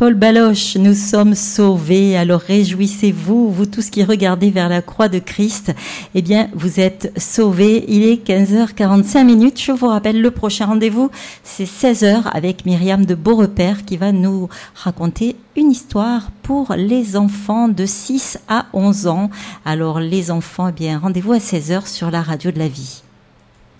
Paul Baloche, nous sommes sauvés, alors réjouissez-vous, vous tous qui regardez vers la croix de Christ, eh bien vous êtes sauvés. Il est 15h45, je vous rappelle le prochain rendez-vous, c'est 16h avec Myriam de Beaurepaire qui va nous raconter une histoire pour les enfants de 6 à 11 ans. Alors les enfants, eh bien rendez-vous à 16h sur la radio de la vie.